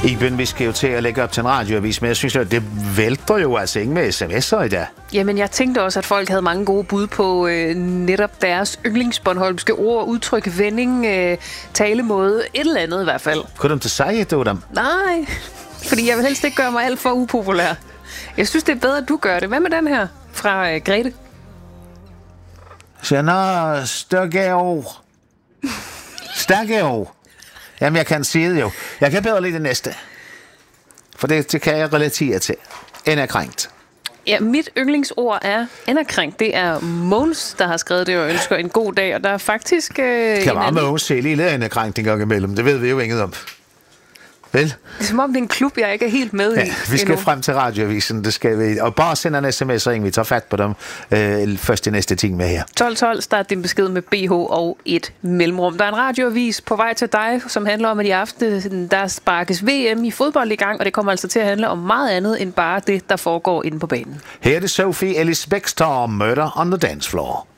Iben, vi skal jo til at lægge op til en radioavis, men jeg synes, at det vælter jo altså ikke med sms'er i dag. Jamen, jeg tænkte også, at folk havde mange gode bud på netop deres yndlingsbornholmske ord, udtryk, vending, talemåde, et eller andet i hvert fald. Kunne du ikke sige det, dem? Nej, fordi jeg vil helst ikke gøre mig alt for upopulær. Jeg synes, det er bedre, at du gør det. Hvad med den her fra Grete? Nå, Stærkæv. Jamen, jeg kan sige det jo. Jeg kan bedre lide det næste. For det kan jeg relatere til. End er krænkt. Ja, mit yndlingsord er enderkrænkt. Det er Måns, der har skrevet det og ønsker en god dag. Og der er faktisk kan bare Måns se lille enderkrænkt en gang imellem. Det ved vi jo inget om. Vel? Det er som om, det er en klub, jeg ikke er helt med i. Vi skal frem til radioavisen, det skal vi. Og bare sende en sms-ring, vi tager fat på dem først de næste ting med her. 1212, start din besked med BH og et mellemrum. Der er en radioavis på vej til dig, som handler om, at i aften der sparkes VM i fodbold i gang, og det kommer altså til at handle om meget andet end bare det, der foregår inde på banen. Her er det Sophie Ellis Bextor, Murder on the Dance Floor.